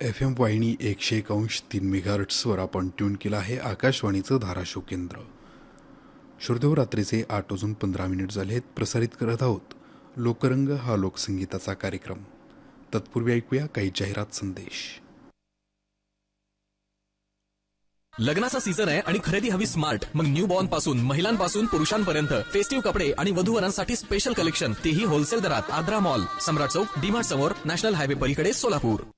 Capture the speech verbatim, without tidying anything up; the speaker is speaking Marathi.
एफ एम वाहिनी एकशे एक अंश तीन मेगाहर्ट्झवर आपण ट्यून केलं आहे आकाशवाणीचं धाराशिव केंद्र. श्रोतेहो, रात्रीचे आठ वाजून पंधरा मिनिट झाले आहेत. प्रसारित करत आहोत लोकरंग हा लोकसंगीताचा कार्यक्रम. तत्पूर्वी ऐकूया काही जाहिरात संदेश. लग्नाचा सीझन आहे आणि खरेदी हवी स्मार्ट. मग न्यू बॉर्न पासून महिलांपासून पुरुषांपर्यंत फेस्टिव्ह कपडे आणि वधूवरांसाठी स्पेशल कलेक्शन, तेही होलसेल दरात. आद्रा मॉल, सम्राट चौक, डीमार्ट समोर, नॅशनल हायवे पलीकडे, सोलापूर.